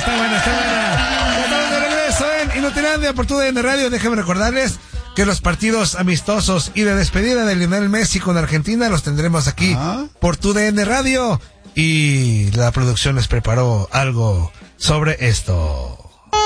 está buena. Ya estamos de regreso en Inutilandia por TUDN Radio. Déjenme recordarles que los partidos amistosos y de despedida de Lionel Messi con Argentina los tendremos aquí por TUDN Radio. Y la producción les preparó algo sobre esto.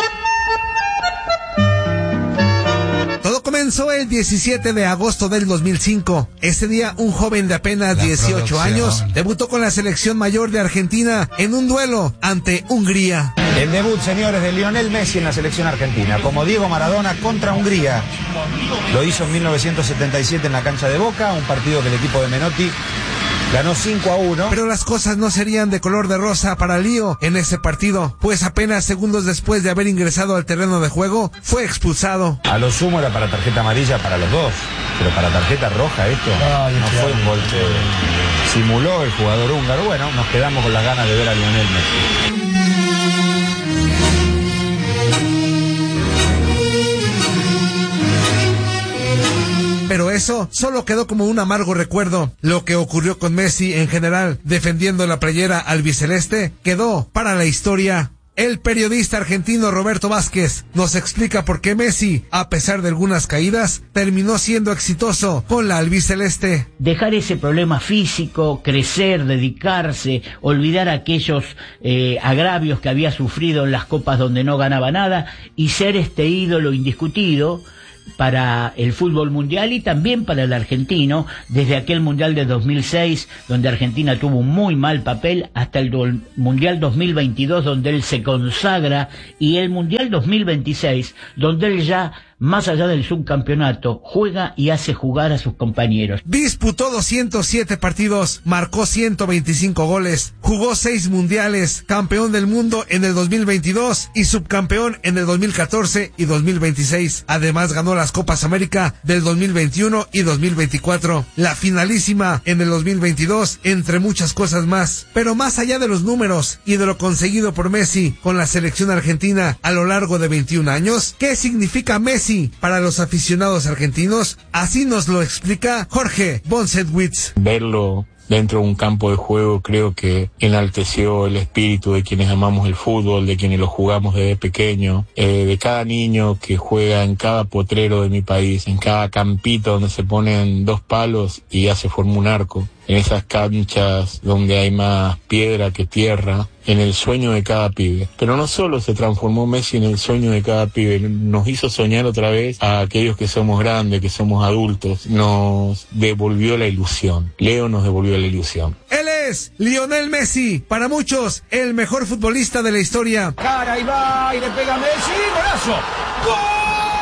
Todo comenzó el 17 de agosto del 2005. Ese día, un joven de apenas 18 años debutó con la selección mayor de Argentina en un duelo ante Hungría. El debut, señores, de Lionel Messi en la selección argentina, como Diego Maradona contra Hungría. Lo hizo en 1977 en la cancha de Boca, un partido que el equipo de Menotti ganó 5-1. Pero las cosas no serían de color de rosa para Lío en ese partido, pues apenas segundos después de haber ingresado al terreno de juego, fue expulsado. A lo sumo era para tarjeta amarilla para los dos, pero para tarjeta roja esto no fue un gol que simuló el jugador húngaro. Bueno, nos quedamos con las ganas de ver a Lionel Messi. Pero eso solo quedó como un amargo recuerdo. Lo que ocurrió con Messi en general, defendiendo la playera albiceleste, quedó para la historia. El periodista argentino Roberto Vázquez nos explica por qué Messi, a pesar de algunas caídas, terminó siendo exitoso con la albiceleste. Dejar ese problema físico, crecer, dedicarse, olvidar aquellos agravios que había sufrido en las copas donde no ganaba nada y ser este ídolo indiscutido para el fútbol mundial y también para el argentino, desde aquel mundial de 2006 donde Argentina tuvo un muy mal papel hasta el mundial 2022 donde él se consagra y el mundial 2026 donde él ya, más allá del subcampeonato, juega y hace jugar a sus compañeros. Disputó 207 partidos, marcó 125 goles, jugó 6 mundiales, campeón del mundo en el 2022 y subcampeón en el 2014 y 2026. Además ganó las Copas América del 2021 y 2024, la finalísima en el 2022, entre muchas cosas más. Pero más allá de los números y de lo conseguido por Messi con la selección argentina a lo largo de 21 años, ¿qué significa Messi para los aficionados argentinos? Así nos lo explica Jorge Bonsetwitz. Verlo dentro de un campo de juego creo que enalteció el espíritu de quienes amamos el fútbol, de quienes lo jugamos desde pequeño, de cada niño que juega en cada potrero de mi país, en cada campito donde se ponen 2 palos y ya se forma un arco, en esas canchas donde hay más piedra que tierra, en el sueño de cada pibe. Pero no solo se transformó Messi en el sueño de cada pibe, nos hizo soñar otra vez a aquellos que somos grandes, que somos adultos, nos devolvió la ilusión. Leo nos devolvió la ilusión. Él es Lionel Messi, para muchos el mejor futbolista de la historia. Cara y va y le pega a Messi, golazo. ¡Gol!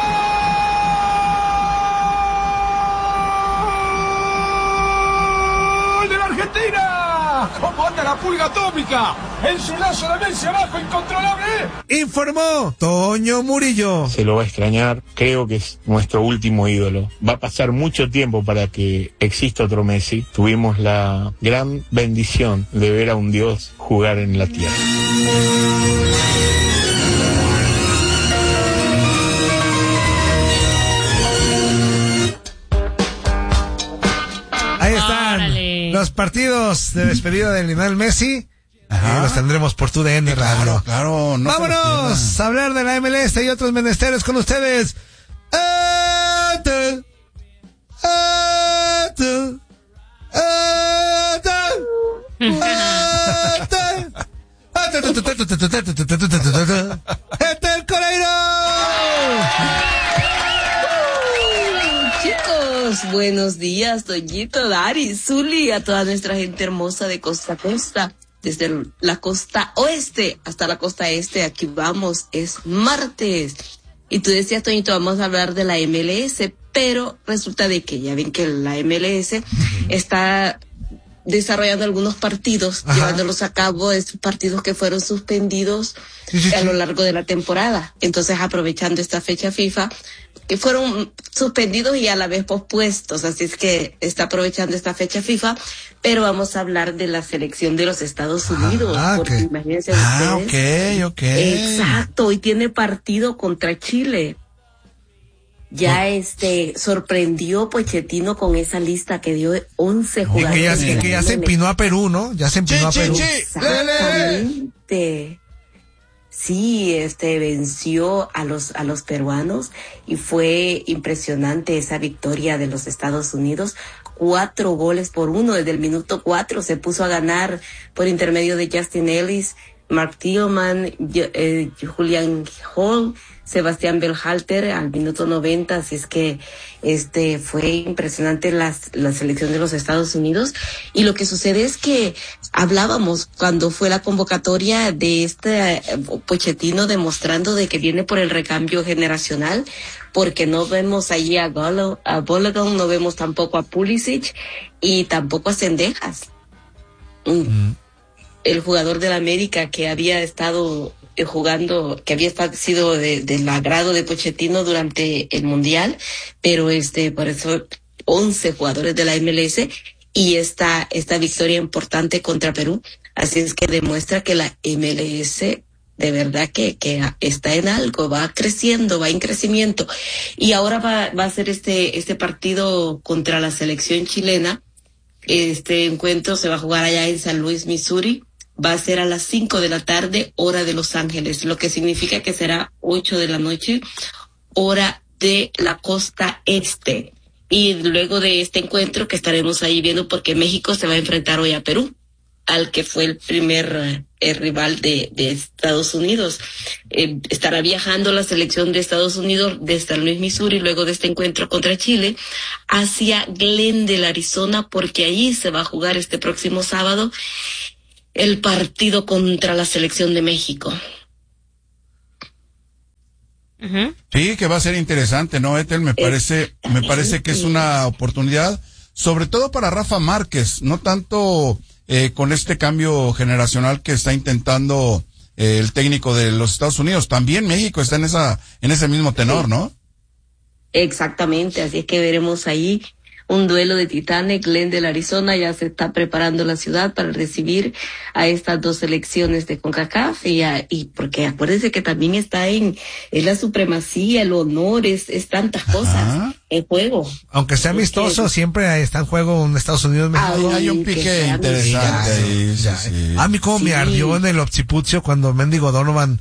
Argentina, como anda la pulga atómica, en su lazo de Messi abajo, incontrolable. Informó Toño Murillo. Se lo va a extrañar, creo que es nuestro último ídolo. Va a pasar mucho tiempo para que exista otro Messi. Tuvimos la gran bendición de ver a un dios jugar en la tierra. Ahí están. Los partidos de despedida de Lionel Messi. Los tendremos por TUDN Radio. Claro, no. Vámonos a hablar de la MLS y otros menesteres con ustedes. ¡El Coreiro! Buenos días, Toñito, Dari, Zuli, a toda nuestra gente hermosa de costa a costa, desde la costa oeste hasta la costa este. Aquí vamos, es martes. Y tú decías, Toñito, vamos a hablar de la MLS, pero resulta de que ya ven que la MLS está desarrollando algunos partidos, llevándolos a cabo, estos partidos que fueron suspendidos a lo largo de la temporada. Entonces, aprovechando esta fecha FIFA, que fueron suspendidos y a la vez pospuestos, así es que está aprovechando esta fecha FIFA, pero vamos a hablar de la selección de los Estados Unidos, porque imagínense ustedes. Ok. Exacto, hoy tiene partido contra Chile. Ya sorprendió Pochettino con esa lista que dio 11 jugadores. Y que ya se empinó a Perú, ¿no? Ya se empinó a Perú. Exactamente. sí, venció a los peruanos y fue impresionante esa victoria de los Estados Unidos. 4-1 desde el minuto 4 se puso a ganar por intermedio de Justin Ellis, Mark Tillman, Julian Hall, Sebastián Berhalter al minuto 90, así es que fue impresionante la selección de los Estados Unidos. Y lo que sucede es que hablábamos cuando fue la convocatoria de Pochettino demostrando de que viene por el recambio generacional, porque no vemos allí a Balogun, no vemos tampoco a Pulisic y tampoco a Cendejas. El jugador del América que había estado jugando, que había sido del agrado de Pochettino durante el Mundial, pero por eso 11 jugadores de la MLS y esta victoria importante contra Perú. Así es que demuestra que la MLS de verdad que está en algo, va creciendo, va en crecimiento. Y ahora va a ser este partido contra la selección chilena. Este encuentro se va a jugar allá en San Luis, Missouri. Va a ser a las 5 de la tarde, hora de Los Ángeles, lo que significa que será 8 de la noche, hora de la costa este. Y luego de este encuentro que estaremos ahí viendo, porque México se va a enfrentar hoy a Perú, al que fue el primer rival de Estados Unidos. Estará viajando la selección de Estados Unidos de San Luis, Missouri, luego de este encuentro contra Chile, hacia Glendale, Arizona, porque allí se va a jugar este próximo sábado el partido contra la selección de México. Uh-huh. Sí, que va a ser interesante, ¿no, Ethel? Me parece que es una oportunidad, sobre todo para Rafa Márquez, no tanto con este cambio generacional que está intentando el técnico de los Estados Unidos. También México está en ese mismo tenor, ¿no? Exactamente, así es que veremos ahí un duelo de titanes. Glendale, Arizona, ya se está preparando la ciudad para recibir a estas dos selecciones de CONCACAF y porque acuérdense que también está es la supremacía, el honor, es tantas cosas en juego. Aunque sea amistoso, siempre está en juego en Estados Unidos, México. Hay un pique interesante ahí. Sí. A mí como me ardió en el Occipucio cuando mendigo Donovan,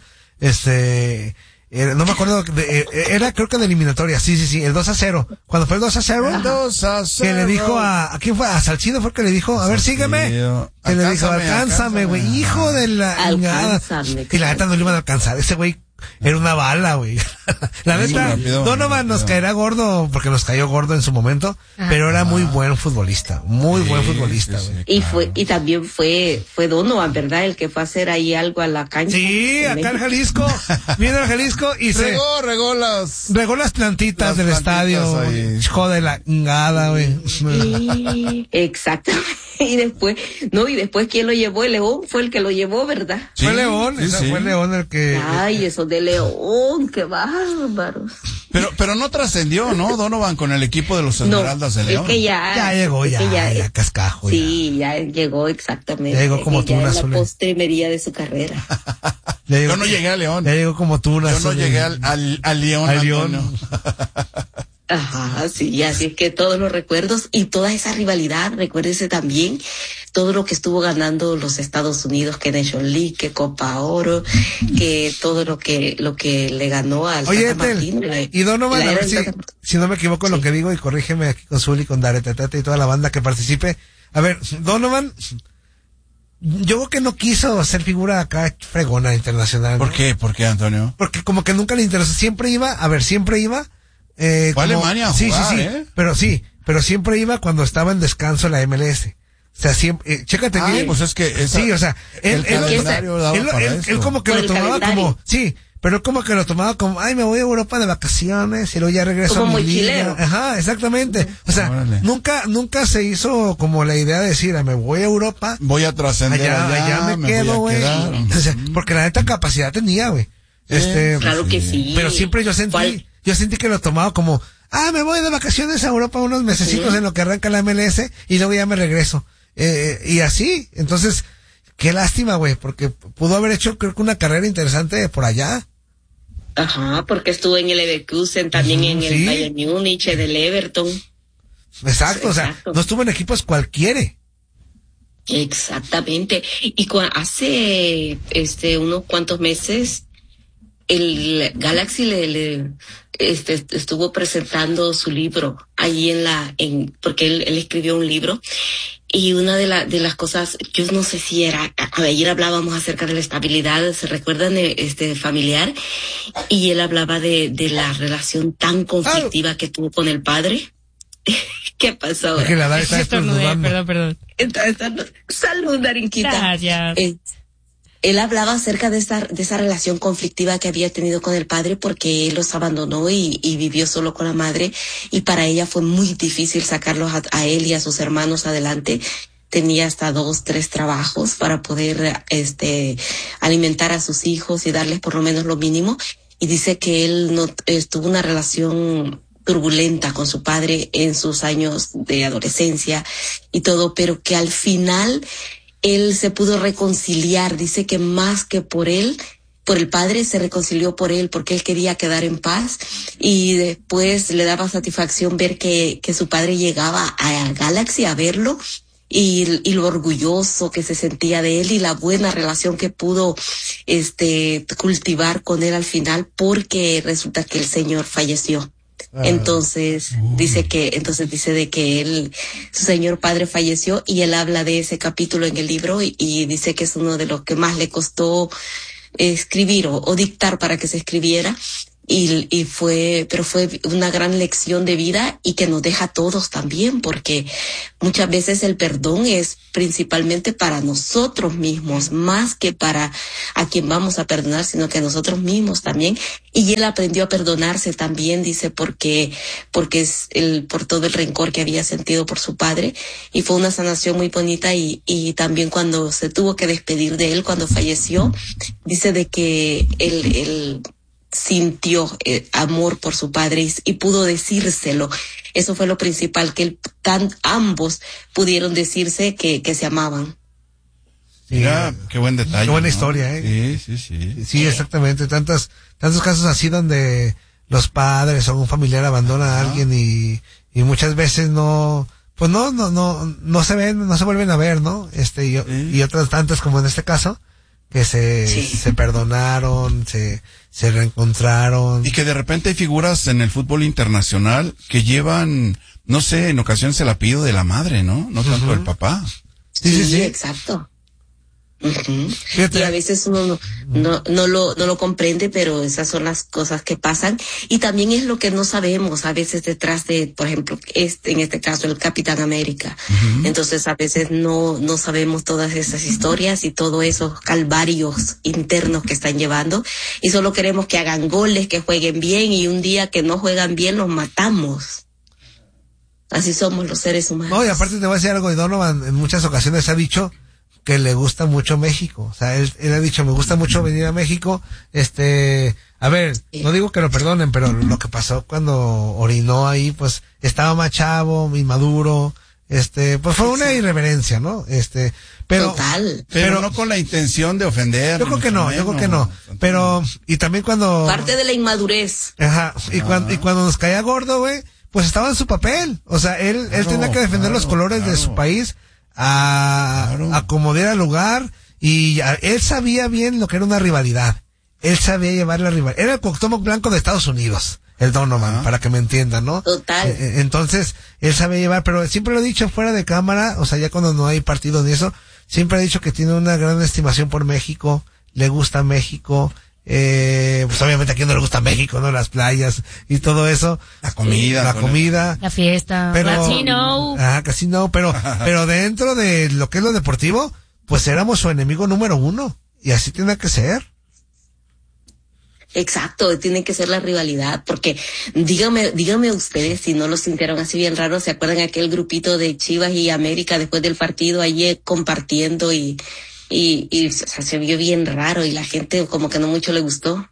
no me acuerdo, era creo que de eliminatoria, sí, el 2-0. Cuando fue el 2-0, el 2-0. Que le dijo ¿a quién fue? A Salcido fue que le dijo, a ver, sígueme. Que le dijo, alcánzame, güey, hijo de la... Y la neta no le iban a alcanzar, ese güey era una bala, güey. La neta, Donovan nos caerá gordo, porque nos cayó gordo en su momento, pero era muy buen futbolista, buen futbolista, güey. Y también fue Donovan, ¿verdad? El que fue a hacer ahí algo a la cancha. Sí, acá en Jalisco, viene al Jalisco y regó las plantitas del estadio, hijo de la chingada, güey. Sí, exactamente. Y después ¿quién lo llevó? El León fue el que lo llevó, ¿verdad? Sí, fue León, fue León el que... Ay, eso de León, qué bárbaros. Pero no trascendió, ¿no? Donovan con el equipo de los Esmeraldas de León. Es que ya llegó, ya cascajo. Sí, ya llegó exactamente. Ya llegó como tú, la postrimería de su carrera. Yo no llegué a León. Ya llegó como tú, Yo no llegué al León. Al León. Ajá, sí, así es que todos los recuerdos y toda esa rivalidad, recuérdese también todo lo que estuvo ganando los Estados Unidos, que Nation League, que Copa Oro, que todo lo que le ganó al Tata Martino. Y Donovan, a ver si no me equivoco en lo que digo, y corrígeme aquí con Zuli, con Daretetete y toda la banda que participe. A ver, Donovan, yo creo que no quiso ser figura acá fregona internacional, ¿no? ¿Por qué? ¿Por qué, Antonio? Porque como que nunca le interesó, siempre iba fue Alemania a jugar, pero siempre iba cuando estaba en descanso la MLS. O sea, siempre, chécate bien. Pues es que sí, o sea, él como que lo tomaba como, pero él como que lo tomaba como, ay, me voy a Europa de vacaciones y luego ya regreso a mi liga. Ajá, exactamente. O sea, nunca se hizo como la idea de decir, me voy a Europa, voy a trascender allá me quedo, güey. O sea, porque la neta capacidad tenía, güey. Claro que sí. Pero siempre yo sentí que lo tomaba como, me voy de vacaciones a Europa unos mesecitos en lo que arranca la MLS y luego ya me regreso. Y así, entonces, qué lástima, güey, porque pudo haber hecho, creo que una carrera interesante por allá. Ajá, porque estuvo en el Leverkusen, también en el Bayern Múnich, del Everton. Exacto, o sea, no estuvo en equipos cualquiera. Exactamente. Y hace unos cuantos meses el Galaxy estuvo presentando su libro ahí porque él escribió un libro, y una de las cosas, yo no sé si ayer hablábamos acerca de la estabilidad, ¿se recuerdan? Familiar, y él hablaba de la relación tan conflictiva que tuvo con el padre. ¿Qué pasó ahora? Es que la edad está estornudando. Perdón. Salud, Darinquita. Gracias. Él hablaba acerca de esa relación conflictiva que había tenido con el padre, porque él los abandonó y vivió solo con la madre, y para ella fue muy difícil sacarlos a él y a sus hermanos adelante. Tenía hasta 2, 3 trabajos para poder alimentar a sus hijos y darles por lo menos lo mínimo, y dice que él no tuvo una relación turbulenta con su padre en sus años de adolescencia y todo, pero que al final él se pudo reconciliar. Dice que más que por el padre, se reconcilió por él, porque él quería quedar en paz, y después le daba satisfacción ver que su padre llegaba a Galaxy a verlo, y lo orgulloso que se sentía de él, y la buena relación que pudo cultivar con él al final, porque resulta que el señor falleció. Entonces dice de que su señor padre falleció, y él habla de ese capítulo en el libro, y dice que es uno de los que más le costó escribir o dictar para que se escribiera, pero fue una gran lección de vida, y que nos deja a todos también, porque muchas veces el perdón es principalmente para nosotros mismos, más que para a quien vamos a perdonar, sino que a nosotros mismos también. Y él aprendió a perdonarse también, dice, porque es por todo el rencor que había sentido por su padre, y fue una sanación muy bonita. Y también cuando se tuvo que despedir de él, cuando falleció, dice de que él sintió amor por su padre y pudo decírselo. Eso fue lo principal, que ambos pudieron decirse que se amaban. Mira, qué buen detalle. Qué buena, ¿no? Historia, Sí, exactamente. Tantos casos así donde los padres o un familiar abandonan a alguien y muchas veces no se ven, no se vuelven a ver, ¿no? Y otras tantas, como en este caso, que se perdonaron, se reencontraron. Y que de repente hay figuras en el fútbol internacional que llevan, no sé, en ocasiones el apellido de la madre, ¿no? No tanto del papá. Sí, exacto. Y a veces uno no lo comprende, pero esas son las cosas que pasan, y también es lo que no sabemos a veces detrás de, por ejemplo, en este caso el Capitán América. Entonces a veces no sabemos todas esas historias y todos esos calvarios internos que están llevando, y solo queremos que hagan goles, que jueguen bien, y un día que no juegan bien los matamos. Así somos los seres humanos. No, y aparte te voy a decir algo, y Donovan en muchas ocasiones ha dicho que le gusta mucho México. O sea, él ha dicho, me gusta mucho venir a México. A ver, no digo que lo perdonen, pero lo que pasó cuando orinó ahí, pues, estaba más chavo, inmaduro, pues fue una irreverencia, ¿no? Pero, total. Pero no con la intención de ofender. Yo creo que no. Pero, y también cuando... Parte de la inmadurez. Ajá, y cuando nos caía gordo, güey, pues estaba en su papel. O sea, él tenía que defender los colores de su país, a como diera lugar, y él sabía bien lo que era una rivalidad. Él sabía llevar la rivalidad. Era el Cuauhtémoc Blanco de Estados Unidos, el Donovan, para que me entiendan, ¿no? Total. Entonces, él sabía llevar, pero siempre lo he dicho fuera de cámara, o sea, ya cuando no hay partido ni eso, siempre ha dicho que tiene una gran estimación por México, le gusta México. Pues obviamente a quien no le gusta México, ¿no? Las playas y todo eso. La comida. La fiesta. Casino. Pero dentro de lo que es lo deportivo, pues éramos su enemigo número 1. Y así tiene que ser. Exacto, tiene que ser la rivalidad, porque dígame ustedes si no lo sintieron así bien raro. ¿Se acuerdan aquel grupito de Chivas y América después del partido allí compartiendo y o sea, se vio bien raro, y la gente como que no mucho le gustó?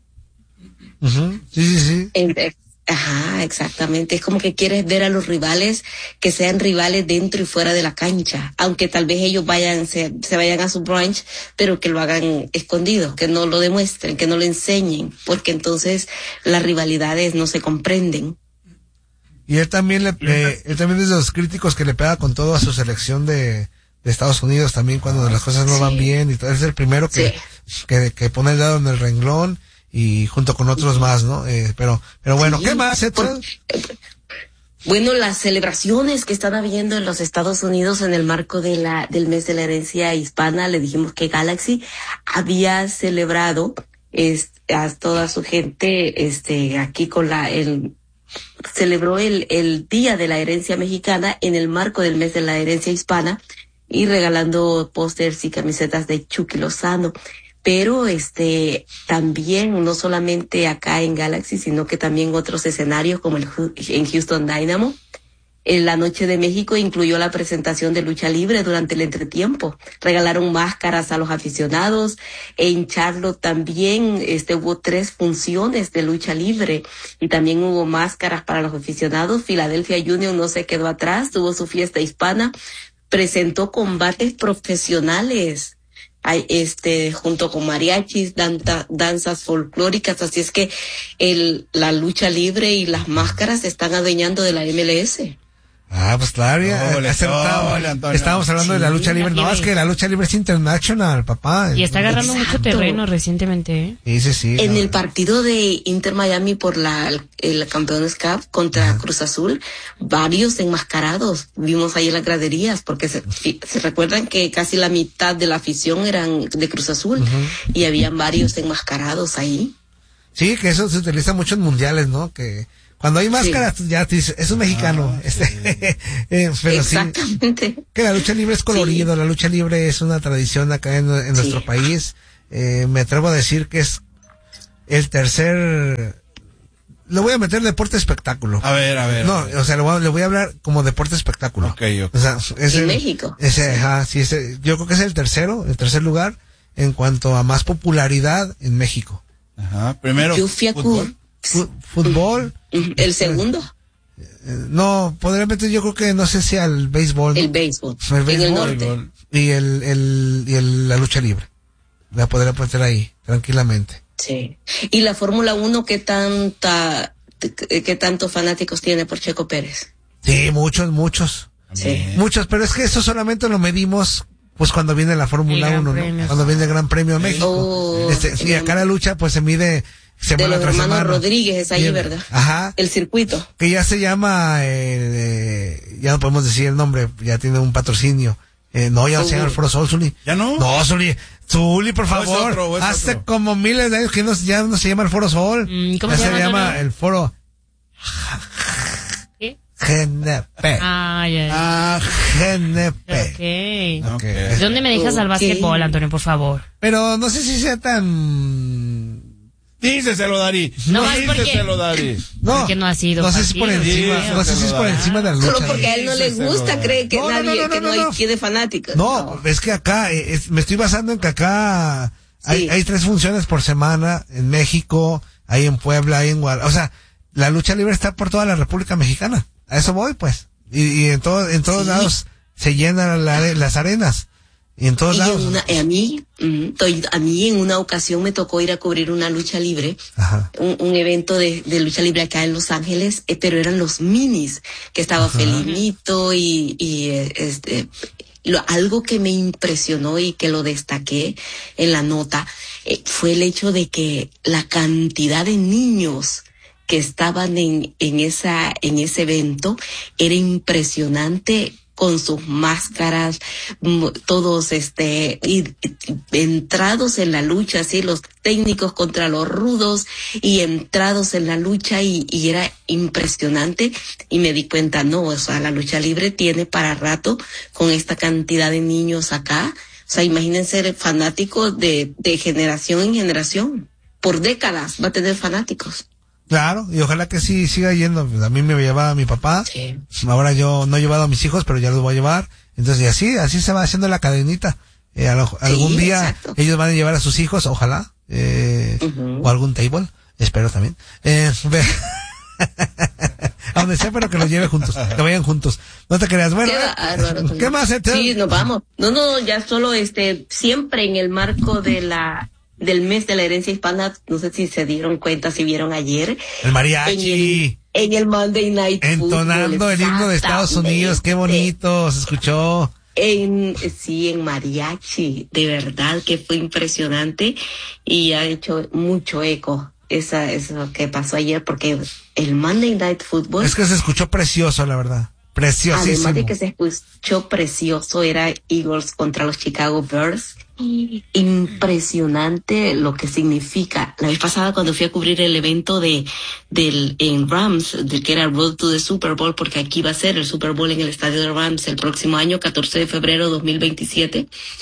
Sí. Ajá, exactamente. Es como que quieres ver a los rivales que sean rivales dentro y fuera de la cancha, aunque tal vez ellos se vayan a su brunch, pero que lo hagan escondido, que no lo demuestren, que no lo enseñen, porque entonces las rivalidades no se comprenden. Y él también es de los críticos que le pega con todo a su selección de de Estados Unidos también cuando las cosas no van bien y todo. Es el primero que pone el dedo en el renglón y junto con otros más, ¿no? Pero bueno, ¿qué más, Etzel? Bueno, las celebraciones que están habiendo en los Estados Unidos en el marco del mes de la herencia hispana, le dijimos que Galaxy había celebrado a toda su gente aquí con celebró el Día de la Herencia Mexicana en el marco del mes de la herencia hispana y regalando pósters y camisetas de Chucky Lozano. Pero también, no solamente acá en Galaxy, sino que también otros escenarios como en Houston Dynamo. En la Noche de México incluyó la presentación de lucha libre durante el entretiempo. Regalaron máscaras a los aficionados. En Charlotte también hubo 3 funciones de lucha libre y también hubo máscaras para los aficionados. Philadelphia Union no se quedó atrás, tuvo su fiesta hispana, presentó combates profesionales. Junto con mariachis, danzas folclóricas, así es que la lucha libre y las máscaras se están adueñando de la MLS. Pues claro, estábamos hablando de la lucha libre. No, es que la lucha libre es internacional, papá. Y está agarrando mucho terreno recientemente, ¿eh? Sí. En el partido de Inter Miami por el Campeones Cup contra Cruz Azul, varios enmascarados vimos ahí en las graderías, porque se recuerdan que casi la mitad de la afición eran de Cruz Azul, y habían varios enmascarados ahí. Sí, que eso se utiliza mucho en mundiales, ¿no? Que cuando hay máscaras, ya te dices, es un mexicano. Pero exactamente. Sí, que la lucha libre es colorido, la lucha libre es una tradición acá en nuestro país. Me atrevo a decir que es el tercer... Le voy a meter deporte espectáculo. A ver. No, o sea, le voy a hablar como deporte espectáculo. Okay. O sea, en México. Yo creo que es el tercer lugar en cuanto a más popularidad en México. Ajá. Primero, yo fui a fútbol. ¿El segundo? No, podría meter, yo creo que no sé si al béisbol, ¿no? El béisbol. En el norte. Y la lucha libre. La podría meter ahí, tranquilamente. Sí. ¿Y la Fórmula 1 qué tantos fanáticos tiene por Checo Pérez? Sí, muchos. Sí. Muchos, pero es que eso solamente lo medimos pues cuando viene la Fórmula 1, ¿no? Cuando viene el Gran Premio de México. Y acá la lucha pues se mide semana de los tras hermanos semana. Rodríguez es ahí, ¿verdad? Ajá. El circuito. Que ya se llama, ya no podemos decir el nombre, ya tiene un patrocinio. No, ya no se llama el Foro Sol, Zuli. ¿Ya no? No, Zuli, por favor. Hace como miles de años que ya no se llama el Foro Sol. ¿Cómo ya se llama el Foro ¿qué? GNP. GNP. Okay. ¿Dónde me dejas al básquetbol, Antonio, por favor? Pero no sé si sea tan... Díceselo, Dari. No, díceselo, Dari. No, porque no ha sido. No sé si por encima, no sé si es por encima de la lucha. Solo porque a él no le gusta, cree que no hay quien de fanáticos. No, es que acá, me estoy basando en que acá hay 3 funciones por semana en México, hay en Puebla, hay en Guadalajara. O sea, la lucha libre está por toda la República Mexicana. A eso voy, pues. Y en todos lados se llenan las arenas. Y en todos lados. A mí en una ocasión me tocó ir a cubrir una lucha libre, un evento de lucha libre acá en Los Ángeles, pero eran los minis, que estaba Felinito algo que me impresionó y que lo destaqué en la nota, fue el hecho de que la cantidad de niños que estaban en ese evento era impresionante, con sus máscaras, todos entrados en la lucha, así los técnicos contra los rudos y entrados en la lucha y era impresionante, y me di cuenta, la lucha libre tiene para rato con esta cantidad de niños acá. O sea, imagínense el fanático de generación en generación, por décadas va a tener fanáticos. Claro, y ojalá que sí siga yendo. A mí me llevaba mi papá. Sí. Ahora yo no he llevado a mis hijos, pero ya los voy a llevar. Entonces, y así se va haciendo la cadenita. Algún día ellos van a llevar a sus hijos, ojalá. O algún table, espero también. A donde sea, pero que los lleve juntos, que vayan juntos. No te creas. Bueno, ¿qué más? Sí, nos vamos. No, ya solo siempre en el marco del mes de la herencia hispana, no sé si se dieron cuenta, si vieron ayer. El mariachi. En el Monday Night entonando Football, el himno de Estados Unidos, qué bonito, se escuchó. En mariachi, de verdad que fue impresionante y ha hecho mucho eco eso que pasó ayer, porque el Monday Night Football... Es que se escuchó precioso, la verdad. Preciosísimo. Además de que se escuchó precioso, era Eagles contra los Chicago Bears. Impresionante lo que significa. La vez pasada cuando fui a cubrir el evento en Rams, que era Road to the Super Bowl, porque aquí va a ser el Super Bowl en el estadio de Rams el próximo año, 14 de febrero 2027.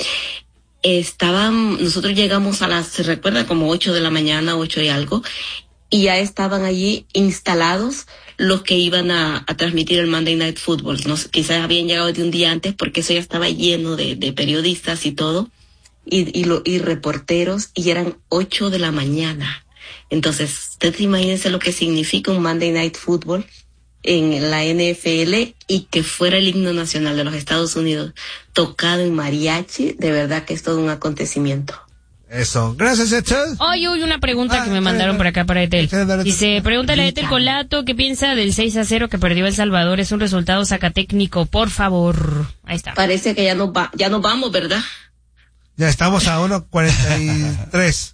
Nosotros llegamos se recuerda, como 8 de la mañana, 8 y algo, y ya estaban allí instalados los que iban a transmitir el Monday Night Football. Quizás habían llegado de un día antes, porque eso ya estaba lleno de periodistas y todo, y reporteros, y eran 8 de la mañana. Entonces, ustedes imagínense lo que significa un Monday Night Football en la NFL, y que fuera el himno nacional de los Estados Unidos tocado en mariachi. De verdad que es todo un acontecimiento. Eso. Gracias, Ethel. Hoy una pregunta que me mandaron por acá para Ethel. Dice, pregúntale a Ethel Colato qué piensa del 6-0 que perdió El Salvador. Es un resultado sacatécnico, por favor. Ahí está. Parece que ya nos vamos, ¿verdad? Ya estamos a 1:43.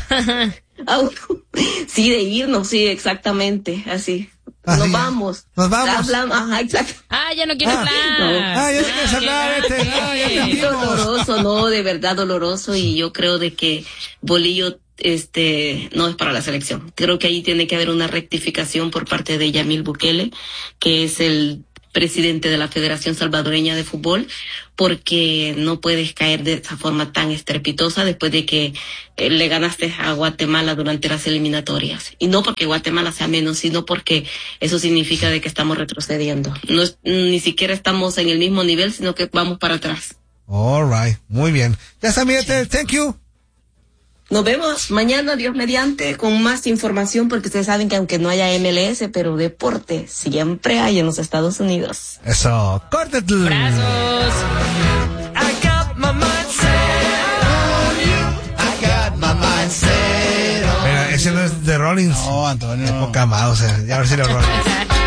Sí, de irnos, sí, exactamente, así. Nos vamos. Ajá, exacto. Ya no quiero hablar. Ya no quieres hablar. Doloroso, no, de verdad doloroso, y yo creo de que Bolillo no es para la selección. Creo que ahí tiene que haber una rectificación por parte de Yamil Bukele, que es el presidente de la Federación Salvadoreña de Fútbol, porque no puedes caer de esa forma tan estrepitosa después de que le ganaste a Guatemala durante las eliminatorias. Y no porque Guatemala sea menos, sino porque eso significa de que estamos retrocediendo. Ni siquiera estamos en el mismo nivel, sino que vamos para atrás. All right, muy bien. Ya está, Ethel, thank you. Nos vemos mañana, Dios mediante, con más información, porque ustedes saben que aunque no haya MLS, pero deporte siempre hay en los Estados Unidos. Eso, córtate. Brazos. Mira, ese no es de Rollins. No, Antonio. Poca más, ya a ver si lo Rollins.